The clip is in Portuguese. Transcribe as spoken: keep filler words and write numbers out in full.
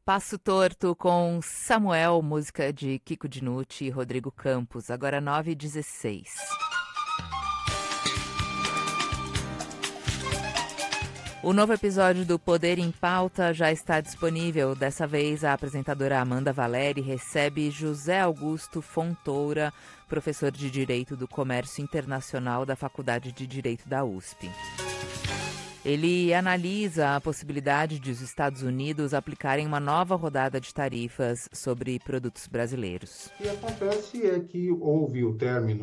Passo Torto com Samuel, música de Kiko Dinucci e Rodrigo Campos, agora nove e dezesseis. O novo episódio do Poder em Pauta já está disponível. Dessa vez, a apresentadora Amanda Valeri recebe José Augusto Fontoura, professor de Direito do Comércio Internacional da Faculdade de Direito da U S P. Ele analisa a possibilidade de os Estados Unidos aplicarem uma nova rodada de tarifas sobre produtos brasileiros. O que acontece é que houve o término